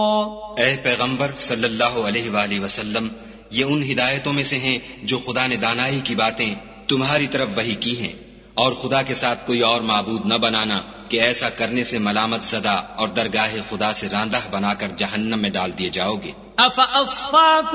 ए पैगंबर सल्लल्लाहु अलैहि वसल्लम, ये उन हिदायतों में से हैं जो खुदा ने दानाई की बातें तुम्हारी तरफ वही की हैं, और खुदा के साथ कोई और माबूद न बनाना कि ऐसा करने से मलामत ज़दा और दरगाह खुदा से रांदा बनाकर जहन्नम में डाल दिए जाओगे।